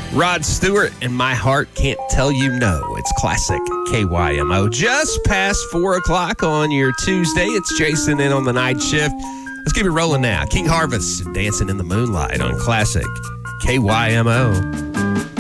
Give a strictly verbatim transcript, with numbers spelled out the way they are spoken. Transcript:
Rod Stewart and My Heart Can't Tell You No. It's classic K Y M O. Just past four o'clock on your Tuesday. It's Jason in on the night shift. Let's keep it rolling now. King Harvest, Dancing in the Moonlight on classic K Y M O.